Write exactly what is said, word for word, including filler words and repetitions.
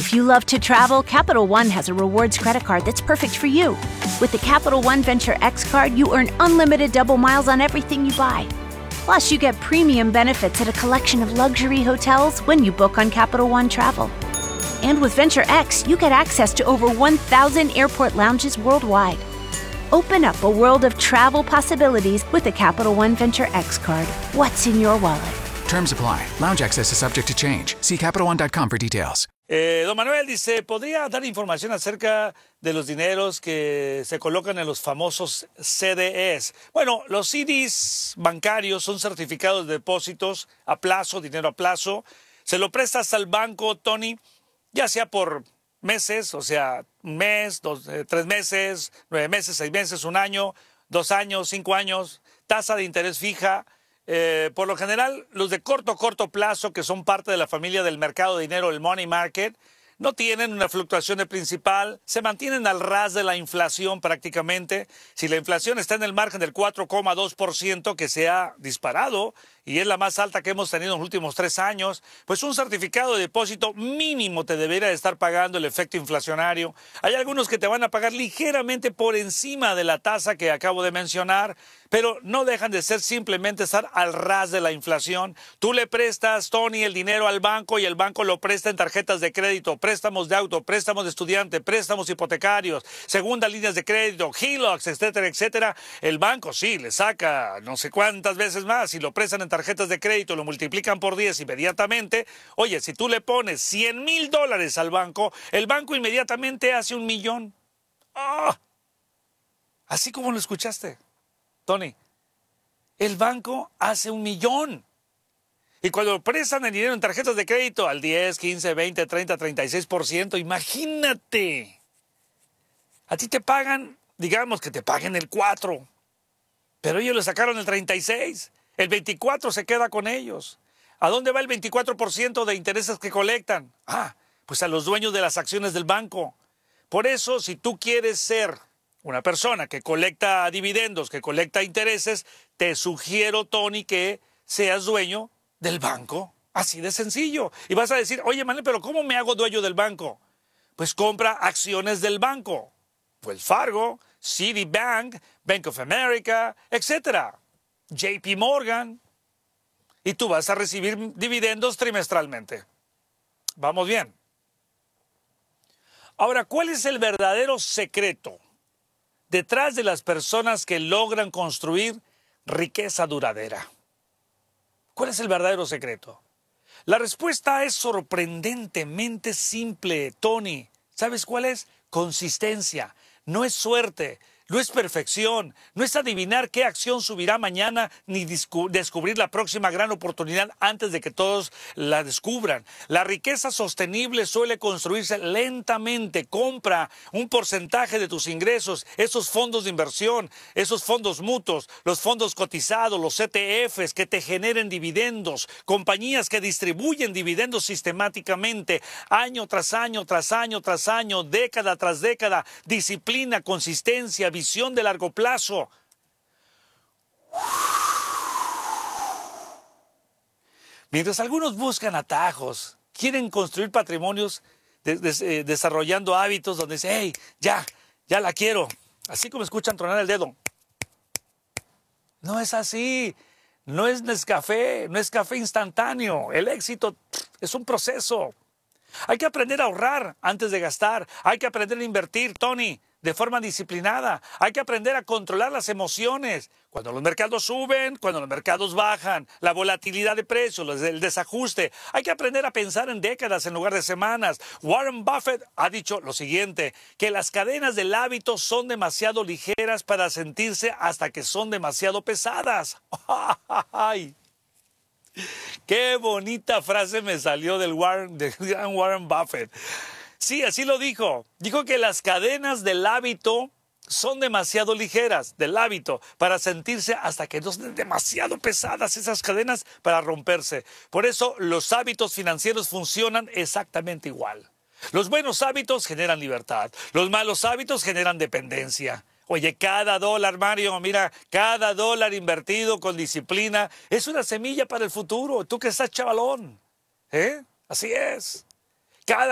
If you love to travel, Capital One has a rewards credit card that's perfect for you. With the Capital One Venture X card, you earn unlimited double miles on everything you buy. Plus, you get premium benefits at a collection of luxury hotels when you book on Capital One Travel. And with Venture X, you get access to over one thousand airport lounges worldwide. Open up a world of travel possibilities with the Capital One Venture X card. What's in your wallet? Terms apply. Lounge access is subject to change. See Capital One dot com for details. Eh, don Manuel dice, ¿podría dar información acerca de los dineros que se colocan en los famosos C D Es? Bueno, los C Ds bancarios son certificados de depósitos a plazo, dinero a plazo. Se lo prestas al banco, Tony, ya sea por meses, o sea, un mes, dos, eh, tres meses, nueve meses, seis meses, un año, dos años, cinco años, tasa de interés fija. Eh, por lo general, los de corto, corto plazo, que son parte de la familia del mercado de dinero, el money market, no tienen una fluctuación de principal, se mantienen al ras de la inflación prácticamente. Si la inflación está en el margen del cuatro coma dos por ciento, que se ha disparado y es la más alta que hemos tenido en los últimos tres años, pues un certificado de depósito mínimo te debería estar pagando el efecto inflacionario. Hay algunos que te van a pagar ligeramente por encima de la tasa que acabo de mencionar, pero no dejan de ser simplemente estar al ras de la inflación. Tú le prestas, Tony, el dinero al banco y el banco lo presta en tarjetas de crédito, préstamos de auto, préstamos de estudiante, préstamos hipotecarios, segundas líneas de crédito, H E L O Cs, etcétera, etcétera. El banco sí le saca no sé cuántas veces más y lo prestan en tarjetas de crédito, lo multiplican por diez inmediatamente. Oye, si tú le pones cien mil dólares al banco, el banco inmediatamente hace un millón. ¡Ah! Así como lo escuchaste, Tony. El banco hace un millón. Y cuando prestan el dinero en tarjetas de crédito al diez, quince, veinte, treinta, treinta y seis por ciento, imagínate. A ti te pagan, digamos que te paguen el cuatro, pero ellos le sacaron el treinta y seis. El veinticuatro se queda con ellos. ¿A dónde va el veinticuatro por ciento de intereses que colectan? Ah, pues a los dueños de las acciones del banco. Por eso, si tú quieres ser una persona que colecta dividendos, que colecta intereses, te sugiero, Tony, que seas dueño del banco. Así de sencillo. Y vas a decir, oye, Manuel, pero ¿cómo me hago dueño del banco? Pues compra acciones del banco. Wells Fargo, Citibank, Bank of America, etcétera. J P Morgan. Y tú vas a recibir dividendos trimestralmente. Vamos bien. Ahora, ¿cuál es el verdadero secreto detrás de las personas que logran construir riqueza duradera? ¿Cuál es el verdadero secreto? La respuesta es sorprendentemente simple, Tony. ¿Sabes cuál es? Consistencia. No es suerte, no es perfección, no es adivinar qué acción subirá mañana ni descubrir la próxima gran oportunidad antes de que todos la descubran. La riqueza sostenible suele construirse lentamente. Compra un porcentaje de tus ingresos, esos fondos de inversión, esos fondos mutuos, los fondos cotizados, los E T Fs que te generen dividendos, compañías que distribuyen dividendos sistemáticamente, año tras año, tras año, tras año, década tras década, disciplina, consistencia, visión de largo plazo. Mientras algunos buscan atajos, quieren construir patrimonios de, de, eh, desarrollando hábitos donde dicen, hey, ya, ya la quiero. Así como escuchan tronar el dedo. No es así. No es Nescafé, no es café instantáneo. El éxito es un proceso. Hay que aprender a ahorrar antes de gastar. Hay que aprender a invertir, Tony, de forma disciplinada. Hay que aprender a controlar las emociones. Cuando los mercados suben, cuando los mercados bajan, la volatilidad de precios, el desajuste. Hay que aprender a pensar en décadas en lugar de semanas. Warren Buffett ha dicho lo siguiente, que las cadenas del hábito son demasiado ligeras para sentirse hasta que son demasiado pesadas. ¡Ay! ¡Qué bonita frase me salió del Warren, del gran Warren Buffett! Sí, así lo dijo. Dijo que las cadenas del hábito son demasiado ligeras, del hábito, para sentirse hasta que no son demasiado pesadas esas cadenas para romperse. Por eso los hábitos financieros funcionan exactamente igual. Los buenos hábitos generan libertad. Los malos hábitos generan dependencia. Oye, cada dólar, Mario, mira, cada dólar invertido con disciplina es una semilla para el futuro. Tú que estás chavalón, ¿eh? Así es. Cada